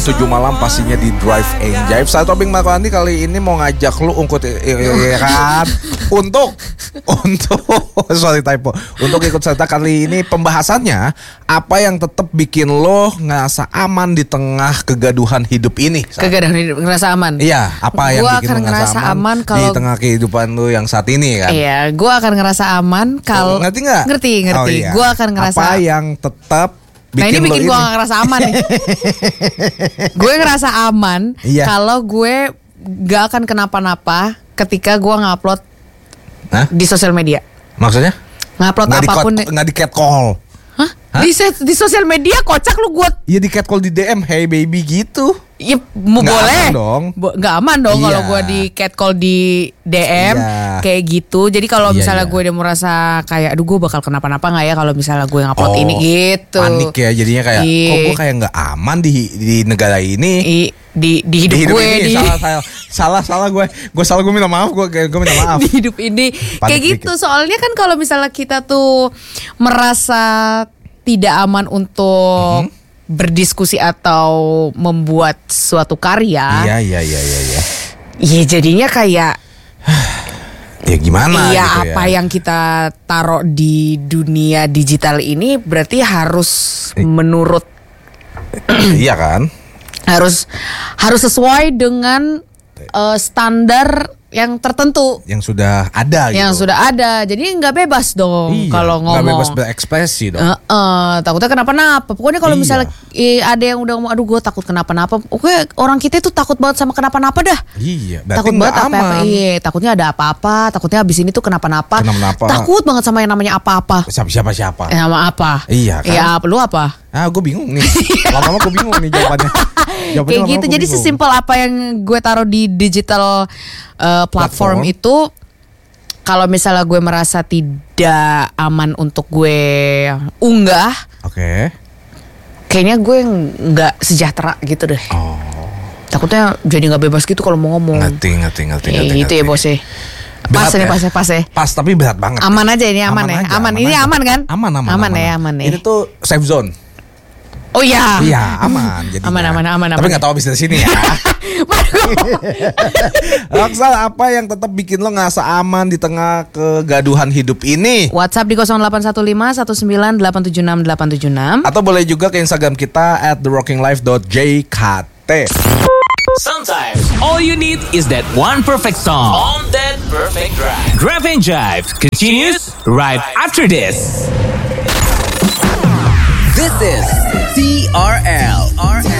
7 malam pastinya di Drive and Jive. Saya Tobing Marwandi kali ini mau ngajak lu kan untuk sorry typo. Untuk ikut serta kali ini pembahasannya apa yang tetap bikin lo ngerasa aman di tengah kegaduhan hidup ini. Kegaduhan hidup ngerasa aman. Iya, apa yang gua bikin akan lo ngerasa aman kalau di tengah kehidupan lo yang saat ini kan? Iya, gue akan ngerasa aman kalau ngerti nggak? Ngerti. Oh, iya. Gue akan ngerasa apa yang tetap Nah ini bikin gue gak ngerasa aman nih. Gue ngerasa aman kalau gue gak akan kenapa-napa ketika gue ngupload di sosial media. Maksudnya? Ngupload apapun. Nggak di catcall. Hah? Di sosial media kocak lu gue. Iya di catcall di DM, hey baby gitu. Iya boleh aman dong. Gak aman dong kalau gue di catcall di DM kayak gitu. Jadi kalau misalnya gue udah merasa kayak aduh gue bakal kenapa-napa gak ya kalau misalnya gue ngupload ini gitu. Panik ya jadinya kayak kok gue kayak gak aman di negara ini. Di hidup gue ini. Salah gue minta maaf. Gue minta maaf. Di hidup ini panik kayak gitu dikit. Soalnya kan kalau misalnya kita tuh merasa tidak aman untuk berdiskusi atau membuat suatu karya. Iya. Iya jadinya kayak ya gimana iya gitu apa yang kita taruh di dunia digital ini berarti harus menurut iya kan? Harus sesuai dengan standar yang tertentu yang sudah ada gitu. Yang sudah ada. Jadi nggak bebas dong kalau ngomong. Nggak bebas berekspresi dong. Takutnya kenapa-napa. Pokoknya kalau misalnya ada yang udah ngomong aduh gue takut kenapa-napa. Oke, orang kita itu takut banget sama kenapa-napa dah. Iya, takut banget apa-apa. Iya, takutnya ada apa-apa. Takutnya abis ini tuh kenapa-napa. Takut banget sama yang namanya apa-apa. Siapa? Nama apa? Iya kan? Iya, lu apa? Gue bingung nih. Lama-lama gue bingung nih jawabannya. Kayak gitu. Jadi sesimpel apa yang gue taruh di digital platform itu, kalau misalnya gue merasa tidak aman untuk gue unggah, kayaknya gue nggak sejahtera gitu deh. Takutnya jadi nggak bebas gitu kalau mau ngomong. Ngerti. Gitu ya bos ya. Pas tapi berat banget. Aman aja ini aman ya. Ini aman kan? Aman. Ini tuh safe zone. Oh iya. Iya aman. Aman. Tapi nggak tahu habis dari sini ya. Roxal, apa yang tetap bikin lo ngerasa aman di tengah kegaduhan hidup ini? WhatsApp di 0815 19 876 876. Atau boleh juga ke Instagram kita @therockinglife.jkt. Sometimes all you need is that one perfect song on that perfect drive. Drive and Jive continues right after this. This is TRL.